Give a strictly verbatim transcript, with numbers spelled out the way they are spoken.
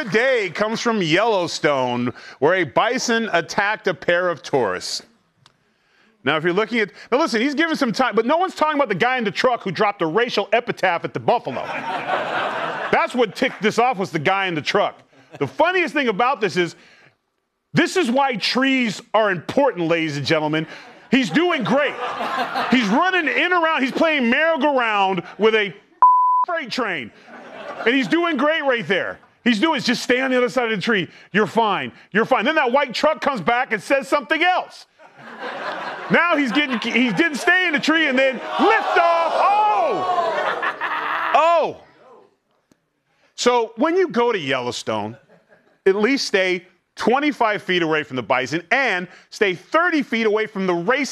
the day comes from Yellowstone, where a bison attacked a pair of tourists. Now, if you're looking at, now listen, he's giving some time, but no one's talking about the guy in the truck who dropped a racial epitaph at the Buffalo. That's what ticked this off, was the guy in the truck. The funniest thing about this is, this is why trees are important, ladies and gentlemen. He's doing great. He's running in around, he's playing merry-go-round with a freight train. And he's doing great right there. He's doing is just stay on the other side of the tree. You're fine. You're fine. Then that white truck comes back and says something else. Now he's getting, he didn't stay in the tree and then lift off. Oh! Oh! So when you go to Yellowstone, at least stay twenty-five feet away from the bison and stay thirty feet away from the race